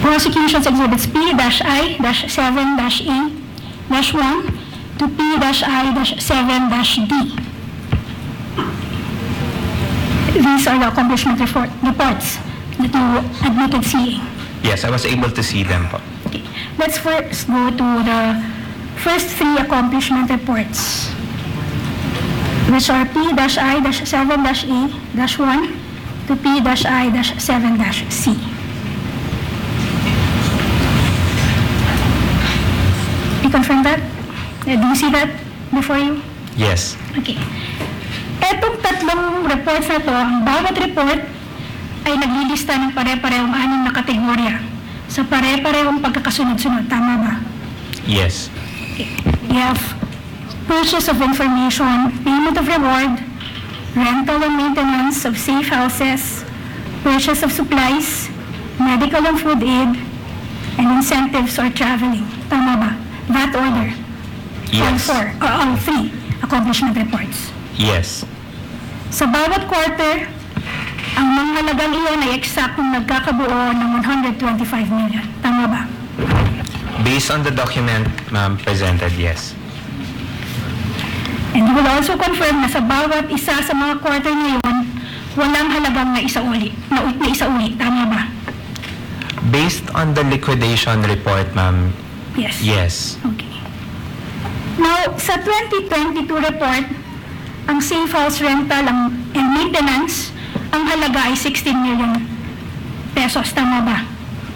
Prosecution's Exhibits P-I-7-E-1 to P-I-7-D. These are the accomplishment reports that you admitted seeing. Yes, I was able to see them po. Okay. Let's first go to the first three accomplishment reports, which are P-I-7-E-1 to P-I-7-C. You confirm that? Do you see that before you? Yes. Okay. Etong tatlong reports na to, ang bawat report ay naglilista ng pare-parehong 6 na kategorya sa pare-parehong pagkakasunod-sunod. Tama ba? Yes. Okay. We have purchase of information, payment of reward, rental and maintenance of safe houses, purchase of supplies, medical and food aid, and incentives or traveling. Tama ba? That order. Yes. All three accomplishment reports. Yes. Sa bawat quarter, ang mga halagang iyon ay eksaktong nagkakabuo ng 125 million. Tama ba? Based on the document, ma'am, presented, yes. And you will also confirm na sa bawat isa sa mga quarter ngayon, walang halagang na isauli. Tama ba? Based on the liquidation report, ma'am, Yes. yes. Okay. Now, sa 2022 report, ang safe house rental and maintenance, ang halaga ay 16 million pesos. Tama ba?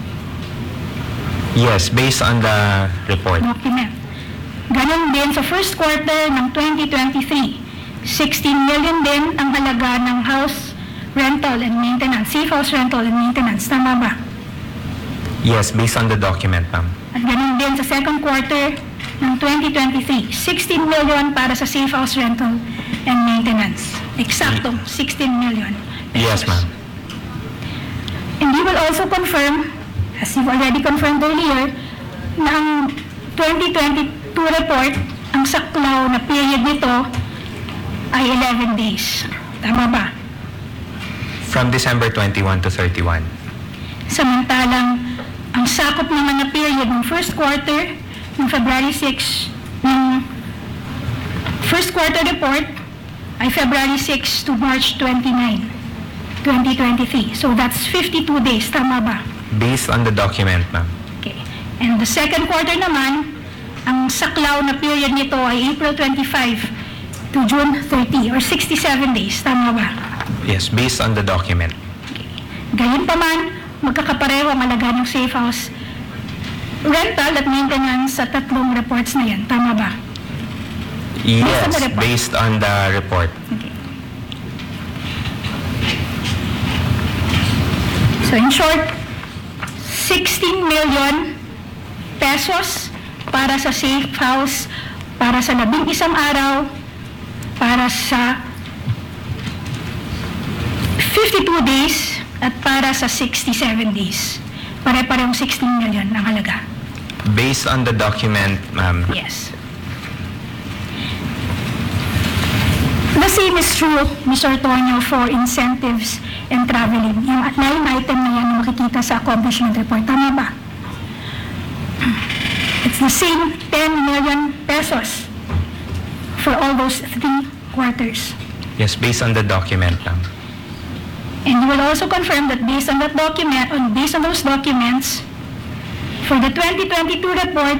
Yes, based on the report. Document. Ganon din sa first quarter ng 2023, 16 million din ang halaga ng house rental and maintenance, safe house rental and maintenance. Tama ba? Yes, based on the document, ma'am. At ganon din sa second quarter ng 2023, 16 million para sa safe house rental and maintenance. Eksakto, 16 million pesos. Yes, ma'am. And you will also confirm, as you've already confirmed earlier, na ang 2022 report, ang saklaw na period nito ay 11 days. Tama ba? From December 21 to 31. Samantalang, ang sakop naman na period ng first quarter, ng February 6, ng first quarter report ay February 6 to March 29, 2023. So that's 52 days. Tama ba? Based on the document, ma'am. Okay. And the second quarter naman, ang saklaw na period nito ay April 25 to June 30 or 67 days. Tama ba? Yes, based on the document. Okay. Gayunpaman, magkakapareho ang halaga ng safe house rental at maintenance sa tatlong reports na yan. Tama ba? Yes, on the report. based on the report. Okay. So in short, 16 million pesos para sa safe house, para sa 11 araw, para sa 52 days, at para sa 67 days. Pare-parehong 16 million ang halaga. Based on the document, ma'am. Yes. The same is true, Mr. Tonyo, for incentives and traveling. Yung line item na yan na makikita sa accomplishment report. Tama ba? It's the same 10 million pesos for all those 3 quarters. Yes, based on the document, ma'am. And you will also confirm that based on that document, based on those documents, for the 2022 report,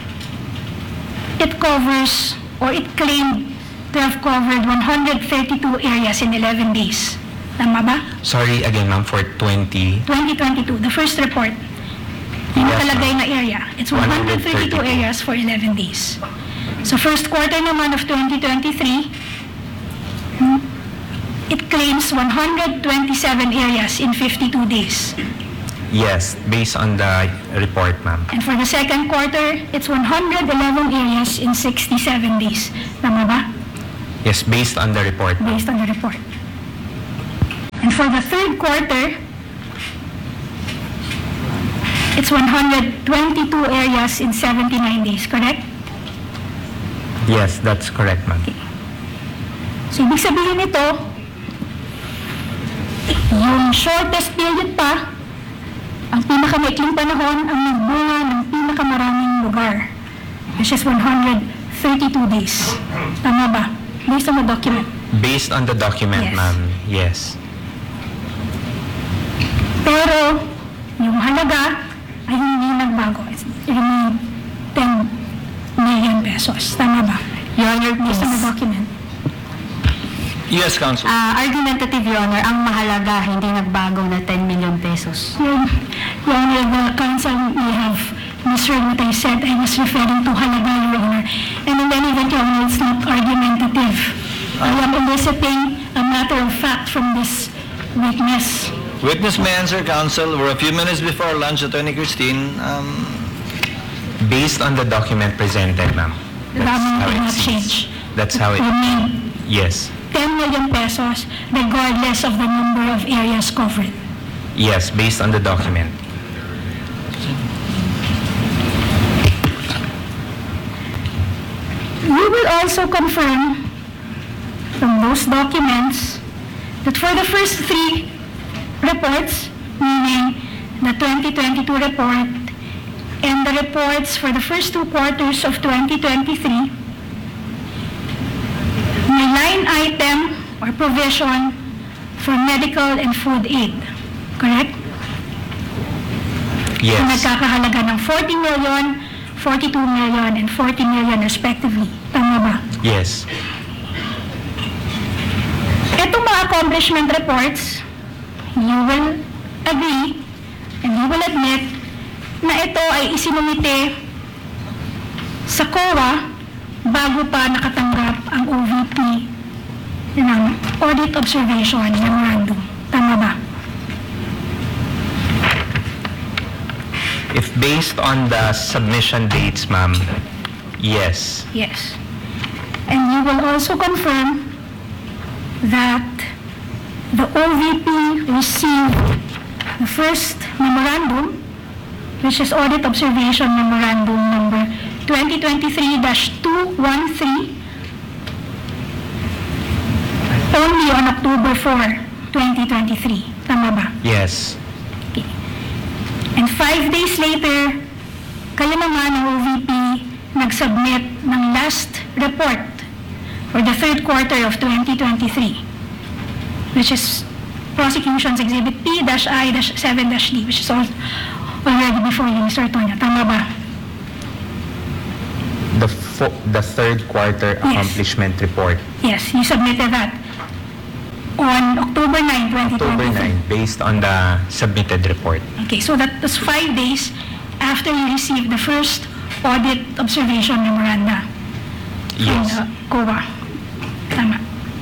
it covers, or it claimed to have covered 132 areas in 11 days. Tama ba? Sorry again, ma'am, for 2022, the first report. Yung Yes, nakalagay ma'am. na area. It's 132 areas for 11 days. So first quarter naman of 2023, it claims 127 areas in 52 days. Yes, based on the report, ma'am. And for the second quarter, it's 111 areas in 67 days. Tama ba? Yes, based on the report. Based on the report. And for the third quarter, it's 122 areas in 79 days, correct? Yes, that's correct, ma'am. So, ibig sabihin nito, yung shortest period pa, ang pinakamaikling panahon ang nagbunga ng pinakamaraming lugar, which is 132 days. Tama ba? Based on the document. Based on the document, Yes. ma'am. Yes. Pero, yung halaga ay hindi nagbago. It remained 10 million pesos. Tama ba? Your Honor, Based on the please. document. Yes, Counsel. Argumentative, Your Honor, ang mahalaga hindi nagbago na 10 million pesos. Your Honor, the council may have misheard what I said. I was referring to halaga, Your Honor. And in any event, Your Honor, it's not argumentative. I am eliciting a matter of fact from this witness. Witness may answer, Counsel. We're a few minutes before lunch, Attorney Christine. Based on the document presented, ma'am. The That's amount how did it not seems. change. That's how it, Remain yes. 10 million pesos regardless of the number of areas covered. Yes, based on the document. We will also confirm from those documents that for the first three reports, meaning the 2022 report and the reports for the first 2 quarters of 2023, may line item or provision for medical and food aid. Correct? Na Yes. nagkakahalaga ng 40 million, 42 million, and 40 million respectively. Tama ba? Yes. Itong mga accomplishment reports, you will agree and you will admit na ito ay isinumite sa COA bago pa nakatanggap ang OVP ng Audit Observation Memorandum. Tama ba? If based on the submission dates, ma'am, yes. Yes. And you will also confirm that the OVP received the first memorandum, which is Audit Observation Memorandum number 2023-213, only on October 4, 2023. Tama ba? Yes. Okay. And 5 days later, kayo naman ang OVP nag-submit ng last report for the third quarter of 2023, which is Prosecution's Exhibit P-I-7-D, which is already before you, Mr. Tonya. Tama ba? The third quarter Yes. accomplishment report. Yes, you submitted that on October 9, 2023. October 9, based on the submitted report. Okay, so that was 5 days after you received the first audit observation memoranda from Yes. the COA. Tama.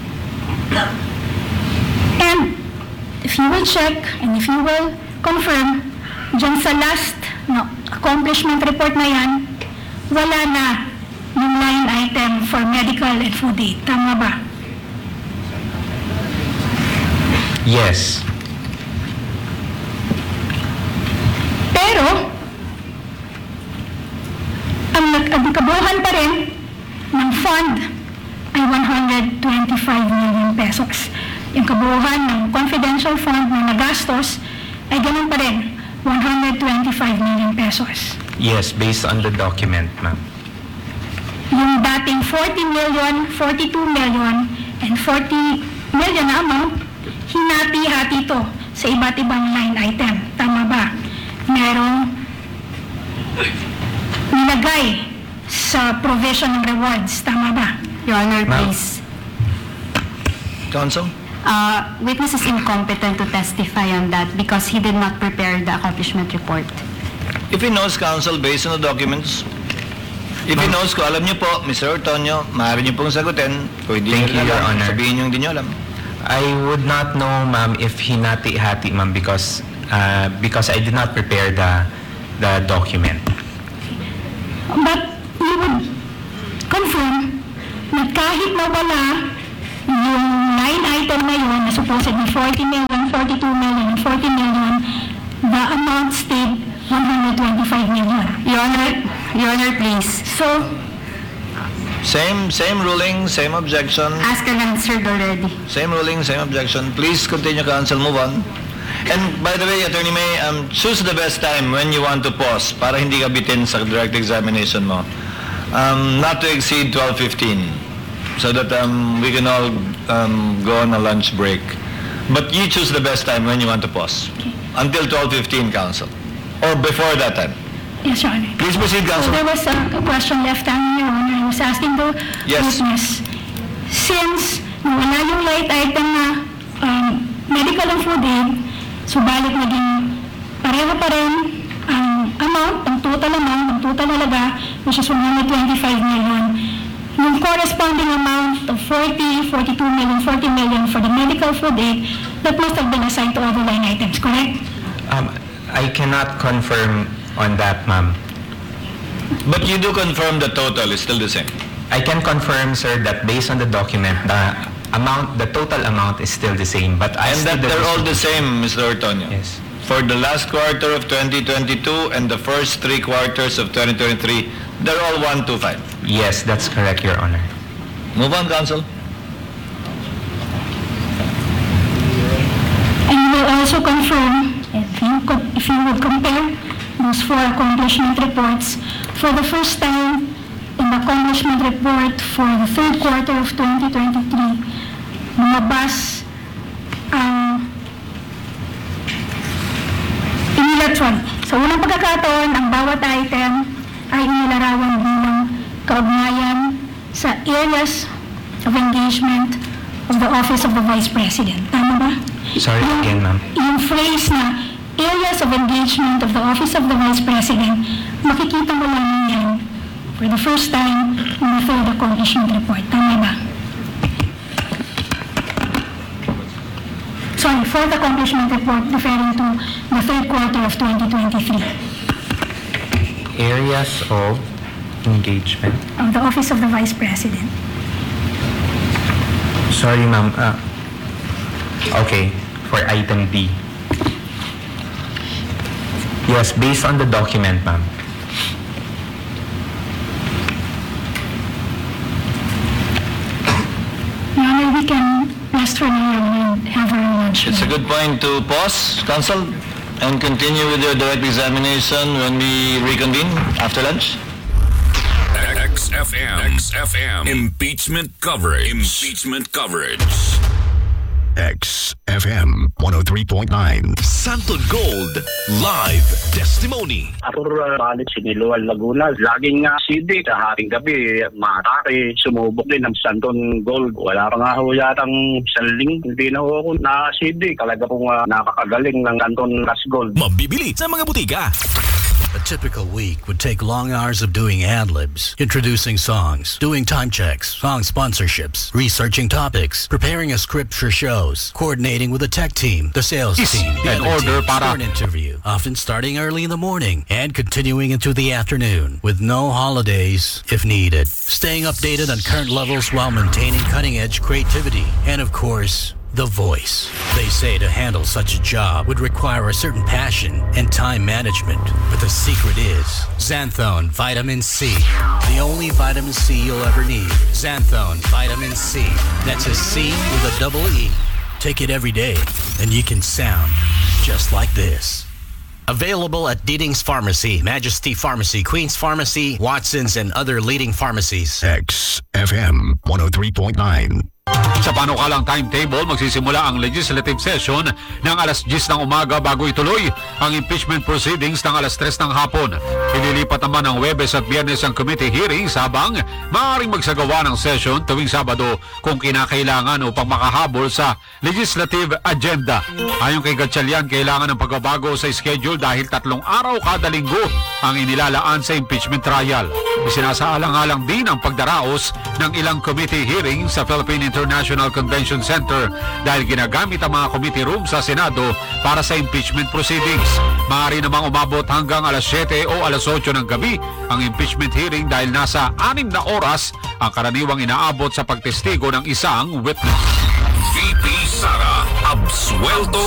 And if you will check and if you will confirm, dyan sa last accomplishment report na yan, wala na yung line item for medical and food aid. Tama ba? Yes. Pero, ang kabuuhan pa rin ng fund ay 125 million pesos. Yung kabuuhan ng confidential fund na nagastos ay ganun pa rin, 125 million pesos. Yes, based on the document, ma'am. Yung dating 40 million, 42 million, and 40 million na amount, hinati-hati ito sa iba't ibang line item. Tama ba? Merong nilagay sa provision ng rewards. Tama ba? Your Honor, Ma'am. please. Counsel? Witness is incompetent to testify on that because he did not prepare the accomplishment report. If he knows, Counsel, based on the documents, if he knows ko, alam niyo po, Mr. Ortonio, maaari niyo pong sagutin. Kung hindi Thank niyo you, Your alam, Honor. sabihin niyo hindi niyo alam. I would not know, ma'am, if hinati-hati, ma'am, because I did not prepare the document. But you would confirm na kahit nawala yung line item na yun, na supposedly 40 million, 42 million, and 40 million, the amount stayed 125 million. Your Honor, please. So, Same ruling, same objection. Ask and answered already. Same ruling, same objection. Please continue, Counsel. Move on. And by the way, Attorney May, choose the best time when you want to pause para hindi ka bitin sa direct examination mo. Not to exceed 12:15 so that we can all go on a lunch break. But you choose the best time when you want to pause. Until 12:15, Counsel. Or before that time. Yes, Your Honor. Please proceed, So Counsel. there was a question left hanging, Your Honor. I was asking the Yes. witness, since nawala yung light item na medical and food aid, subalit naging pareho pa rin ang amount, ang total halaga, which is 125 million. Yung corresponding amount of 42 million, 40 million for the medical food aid, that must have been assigned to other line items, correct? I cannot confirm on that, ma'am. But you do confirm the total is still the same. I can confirm, sir, that based on the document, the total amount is still the same, but And that they're all the same, Mr. Ortonio. Yes. For the last quarter of 2022 and the first 3 quarters of 2023, they're all 125. Yes, that's correct, Your Honor. Move on, Counsel. And you will also confirm, if you would compare those 4 accomplishment reports, for the first time in the accomplishment report for the 3rd quarter of 2023, lumabas ang inilatron. Sa unang pagkakataon, ang bawat item ay inilarawan bilang kaugnayan sa areas of engagement of the Office of the Vice President. Tama ba? Sorry again, ma'am. Yung phrase na areas of engagement of the Office of the Vice President, makikita mo lang yan for the first time in the 3rd accomplishment report. Tama ba? Sorry, 4th accomplishment report referring to the 3rd quarter of 2023 Areas of engagement. of the Office of the Vice President. Sorry, ma'am. Okay, for item D. Yes, based on the document, ma'am. Now we can rest for now and have our lunch. It's a good point to pause, Counsel, and continue with your direct examination when we reconvene after lunch. XFM. Impeachment coverage. Impeachment coverage. XFM 103.9. Santo Gold Live Testimony. Arthur Balik, Siniluan, Laguna. Laging CD sa haring gabi, matake, sumubok din ng Santon Gold. Wala pa nga ho yatang saling, hindi na ho ako na CD. Talaga pong nakakagaling ng Santon Ras Gold. Mabibili sa mga butika. A typical week would take long hours of doing ad-libs, introducing songs, doing time checks, song sponsorships, researching topics, preparing a script for shows, coordinating with the tech team, the sales team, an the order teams para- for an interview, often starting early in the morning and continuing into the afternoon, with no holidays if needed. Staying updated on current levels while maintaining cutting-edge creativity, and of course, the voice. They say to handle such a job would require a certain passion and time management. But the secret is Xanthone Vitamin C. The only vitamin C you'll ever need. Xanthone Vitamin C. That's a C with a double E. Take it every day and you can sound just like this. Available at Deeding's Pharmacy, Majesty Pharmacy, Queen's Pharmacy, Watson's, and other leading pharmacies. XFM 103.9. Sa panukalang timetable, magsisimula ang legislative session ng alas 10 ng umaga bago ituloy ang impeachment proceedings ng alas 3 ng hapon. Ililipat naman ng Huwebes at Biyernes ang committee hearings habang maaaring magsagawa ng session tuwing Sabado kung kinakailangan upang makahabol sa legislative agenda. Ayon kay Gatchalian, kailangan ng pagbabago sa schedule dahil 3 araw kada linggo ang inilalaan sa impeachment trial. Isinasaalang-alang din ang pagdaraos ng ilang committee hearings sa Philippine International Convention Center dahil ginagamit ang mga committee room sa Senado para sa impeachment proceedings. Maaari namang umabot hanggang alas 7 o alas 8 ng gabi ang impeachment hearing dahil nasa 6 na oras ang karaniwang inaabot sa pagtestigo ng isang witness. VP Sara, absuelto